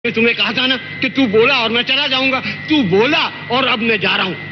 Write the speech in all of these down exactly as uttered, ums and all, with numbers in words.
मैं तुम्हें कहा था ना कि तू बोला और मैं चला जाऊंगा। तू बोला और अब मैं जा रहा हूं।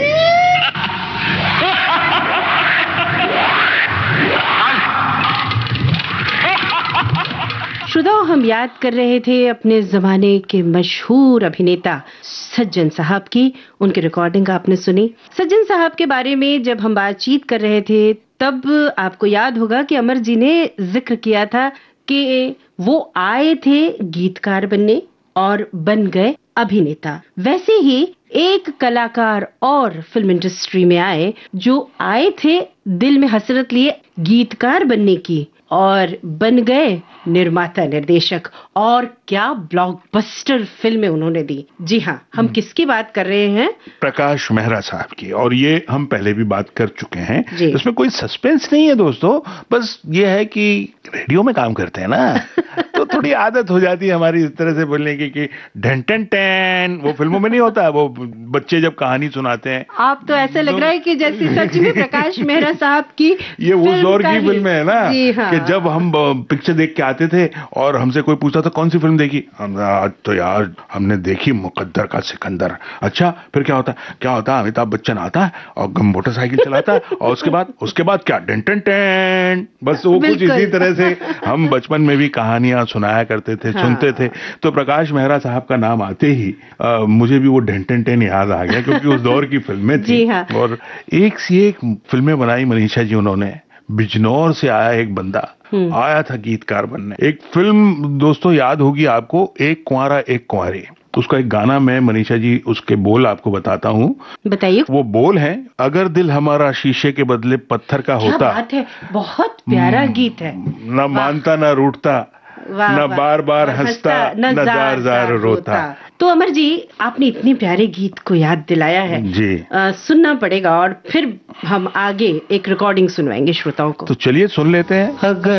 श्रोताओं, हम याद कर रहे थे अपने जमाने के मशहूर अभिनेता सज्जन साहब की। उनकी रिकॉर्डिंग आपने सुनी। सज्जन साहब के बारे में जब हम बातचीत कर रहे थे तब आपको याद होगा कि अमर जी ने जिक्र किया था कि वो आए थे गीतकार बनने और बन गए अभिनेता। वैसे ही एक कलाकार और फिल्म इंडस्ट्री में आए जो आए थे दिल में हसरत लिए गीतकार बनने की और बन गए निर्माता निर्देशक। और क्या ब्लॉकबस्टर फिल्में उन्होंने दी। जी हाँ, हम किसकी बात कर रहे हैं? प्रकाश मेहरा साहब की। और ये हम पहले भी बात कर चुके हैं, इसमें कोई सस्पेंस नहीं है दोस्तों। बस ये है कि रेडियो में काम करते हैं ना तो थोड़ी आदत हो जाती है हमारी इस तरह से बोलने की कि ढन टन टन। वो फिल्मों में नहीं होता, वो बच्चे जब कहानी सुनाते हैं। आप तो ऐसे लग रहा है कि जैसे सच में प्रकाश मेहरा साहब की ये उस दौर की फिल्म है ना। हाँ। कि जब हम पिक्चर देख के आते थे और हमसे कोई पूछता था कौन सी फिल्म देखी, हम आज तो यार हमने देखी मुकद्दर का सिकंदर। अच्छा, फिर क्या होता क्या होता अमिताभ बच्चन आता है और मोटरसाइकिल चलाता है और उसके बाद उसके बाद क्या ढन टन टन। बस वो कुछ इसी तरह से हम बचपन में भी कहानियां सुनाया करते थे, हाँ। सुनते थे। तो प्रकाश मेहरा साहब का नाम आते ही आ, मुझे भी वो ढन टन टन याद आ गया, क्योंकि उस दौर की फिल्में थी। हाँ। और एक सी एक फिल्में बनाई मनीषा जी उन्होंने। बिजनौर से आया एक बंदा, आया था गीतकार बनने। एक फिल्म दोस्तों याद होगी आपको, एक कुंवारा एक कुंवारी। उसका एक गाना मैं मनीषा जी उसके बोल आपको बताता हूँ। बताइए। वो बोल है, अगर दिल हमारा शीशे के बदले पत्थर का होता। क्या बात है, बहुत प्यारा गीत है। न मानता न रूठता, न बार बार हंसता, न जार जार रोता। तो अमर जी, आपने इतने प्यारे गीत को याद दिलाया है जी। आ, सुनना पड़ेगा और फिर हम आगे एक रिकॉर्डिंग सुनवाएंगे श्रोताओं को। तो चलिए सुन लेते हैं। अगर